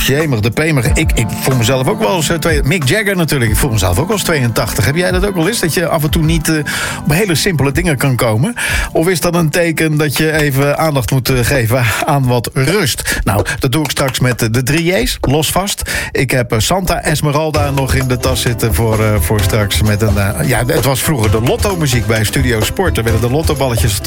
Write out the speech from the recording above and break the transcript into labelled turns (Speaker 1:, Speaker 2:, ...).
Speaker 1: jemig, de pemer. Ik voel mezelf ook wel eens... Mick Jagger natuurlijk, ik voel mezelf ook wel eens 82. Heb jij dat ook wel eens? Dat je af en toe niet op hele simpele dingen kan komen? Of is dat een teken dat je even aandacht moet geven aan wat rust? Nou, dat doe ik straks met de 3J's, los vast. Ik heb Santa Esmeralda nog in de tas zitten voor straks met een... het was vroeger de Lotto-muziek bij Studio Sport. Er werden de lottoballetjes